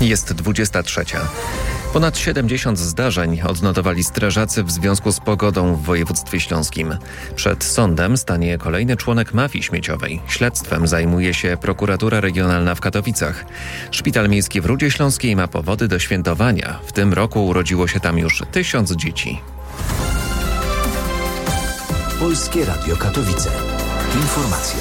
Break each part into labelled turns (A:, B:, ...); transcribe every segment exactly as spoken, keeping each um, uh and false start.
A: Jest dwudziesta trzecia. Ponad siedemdziesiąt zdarzeń odnotowali strażacy w związku z pogodą w województwie śląskim. Przed sądem stanie kolejny członek mafii śmieciowej. Śledztwem zajmuje się prokuratura regionalna w Katowicach. Szpital miejski w Rudzie Śląskiej ma powody do świętowania. W tym roku urodziło się tam już tysiąc dzieci.
B: Polskie Radio Katowice. Informacje.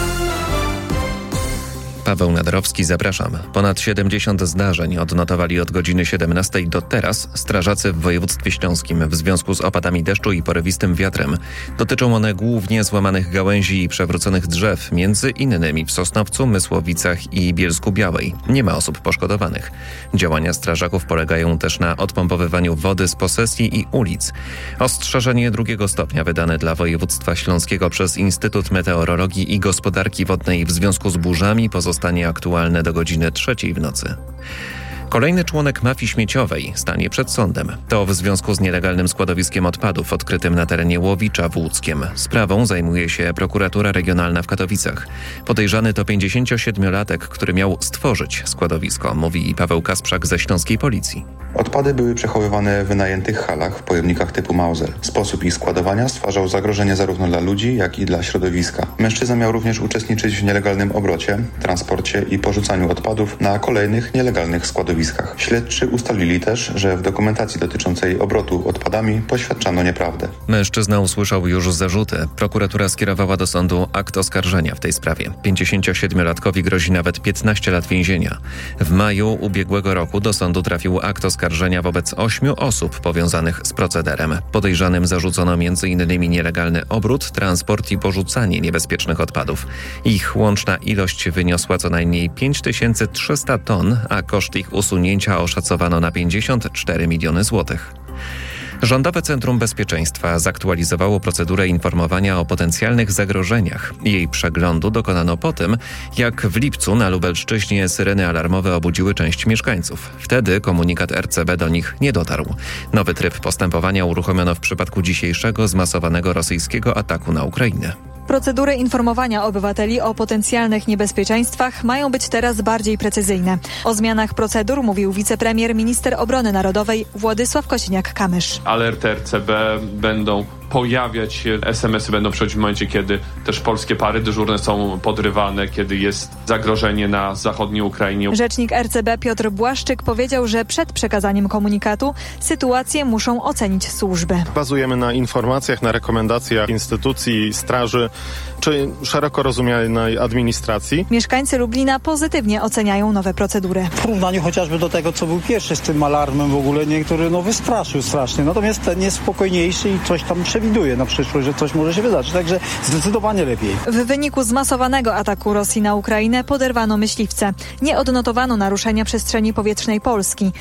A: Paweł Nadarowski, zapraszam. Ponad siedemdziesiąt zdarzeń odnotowali od godziny siedemnastej do teraz strażacy w województwie śląskim w związku z opadami deszczu i porywistym wiatrem. Dotyczą one głównie złamanych gałęzi i przewróconych drzew, między innymi w Sosnowcu, Mysłowicach i Bielsku-Białej. Nie ma osób poszkodowanych. Działania strażaków polegają też na odpompowywaniu wody z posesji i ulic. Ostrzeżenie drugiego stopnia wydane dla województwa śląskiego przez Instytut Meteorologii i Gospodarki Wodnej w związku z burzami pozostanie aktualne do godziny trzeciej w nocy. Kolejny członek mafii śmieciowej stanie przed sądem. To w związku z nielegalnym składowiskiem odpadów odkrytym na terenie Łowicza w Łódzkiem. Sprawą zajmuje się prokuratura regionalna w Katowicach. Podejrzany to pięćdziesięciosiedmiolatek, który miał stworzyć składowisko, mówi Paweł Kasprzak ze śląskiej policji.
C: Odpady były przechowywane w wynajętych halach w pojemnikach typu Mauser. Sposób ich składowania stwarzał zagrożenie zarówno dla ludzi, jak i dla środowiska. Mężczyzna miał również uczestniczyć w nielegalnym obrocie, transporcie i porzucaniu odpadów na kolejnych nielegalnych składowiskach. Śledczy ustalili też, że w dokumentacji dotyczącej obrotu odpadami poświadczano nieprawdę.
A: Mężczyzna usłyszał już zarzuty. Prokuratura skierowała do sądu akt oskarżenia w tej sprawie. pięćdziesięciosiedmiolatkowi grozi nawet piętnaście lat więzienia. W maju ubiegłego roku do sądu trafił akt oskarżenia wobec ośmiu osób powiązanych z procederem. Podejrzanym zarzucono między innymi nielegalny obrót, transport i porzucanie niebezpiecznych odpadów. Ich łączna ilość wyniosła co najmniej pięć tysięcy trzysta ton, a koszt ich usunięcia oszacowano na pięćdziesiąt cztery miliony złotych. Rządowe Centrum Bezpieczeństwa zaktualizowało procedurę informowania o potencjalnych zagrożeniach. Jej przeglądu dokonano po tym, jak w lipcu na Lubelszczyźnie syreny alarmowe obudziły część mieszkańców. Wtedy komunikat R C B do nich nie dotarł. Nowy tryb postępowania uruchomiono w przypadku dzisiejszego zmasowanego rosyjskiego ataku na Ukrainę.
D: Procedury informowania obywateli o potencjalnych niebezpieczeństwach mają być teraz bardziej precyzyjne. O zmianach procedur mówił wicepremier, minister obrony narodowej Władysław Kosiniak-Kamysz.
E: Alerty R C B będą pojawiać się, es em esy będą przychodzić w momencie, kiedy też polskie pary dyżurne są podrywane, kiedy jest zagrożenie na zachodniej Ukrainie.
D: Rzecznik R C B Piotr Błaszczyk powiedział, że przed przekazaniem komunikatu sytuację muszą ocenić służby.
F: Bazujemy na informacjach, na rekomendacjach instytucji, straży czy szeroko rozumianej administracji.
D: Mieszkańcy Lublina pozytywnie oceniają nowe procedury.
G: W porównaniu chociażby do tego, co był pierwszy z tym alarmem w ogóle, niektóry no wystraszył strasznie. Natomiast ten jest spokojniejszy i coś tam przewiduje na przyszłość, że coś może się wydarzyć. Także zdecydowanie lepiej.
D: W wyniku zmasowanego ataku Rosji na Ukrainę poderwano myśliwce. Nie odnotowano naruszenia przestrzeni powietrznej Polski.